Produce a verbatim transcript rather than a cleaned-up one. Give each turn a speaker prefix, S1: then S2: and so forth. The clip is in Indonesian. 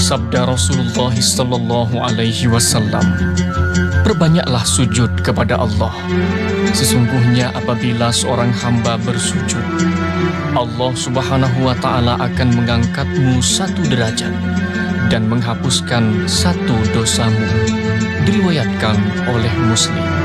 S1: Sabda Rasulullah sallallahu alaihi wasallam, "Perbanyaklah sujud kepada Allah. Sesungguhnya apabila seorang hamba bersujud, Allah Subhanahu wa Ta'ala akan mengangkatmu satu derajat dan menghapuskan satu dosamu." Diriwayatkan oleh Muslim.